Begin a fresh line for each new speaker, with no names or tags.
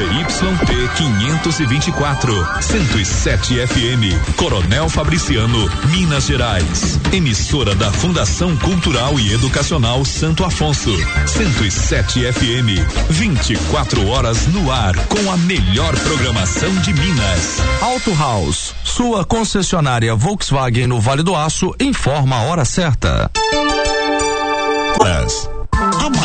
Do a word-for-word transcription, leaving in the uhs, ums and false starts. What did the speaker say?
Y T quinhentos e vinte e quatro, cento e sete F M, Coronel Fabriciano, Minas Gerais. Emissora da Fundação Cultural e Educacional Santo Afonso, cento e sete F M, vinte e quatro horas no ar com a melhor programação de Minas.
Auto House, sua concessionária Volkswagen no Vale do Aço, informa a hora certa.
As